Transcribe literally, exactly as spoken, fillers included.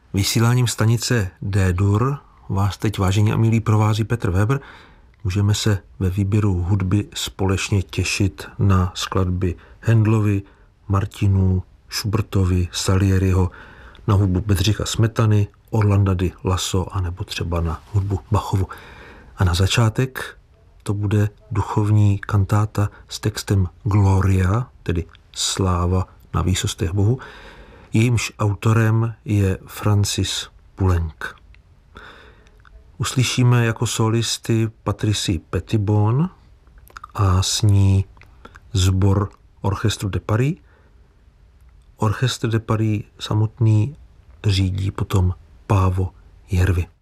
Vysíláním stanice D-dur vás teď, vážení a milí, provází Petr Weber. Můžeme se ve výběru hudby společně těšit na skladby Handlovy, Martinů, Schubertovy, Salieriho, na hudbu Bedřicha Smetany, Orlanda di Lasso a nebo třeba na hudbu Bachovu. A na začátek to bude duchovní kantáta s textem Gloria, tedy sláva na výsostech Bohu. Jejímž autorem je Francis Poulenc. Uslyšíme jako solisty Patricie Petitbon a s ní sbor Orchestre de Paris. Orchestre de Paris samotný řídí potom Pávo Järvi.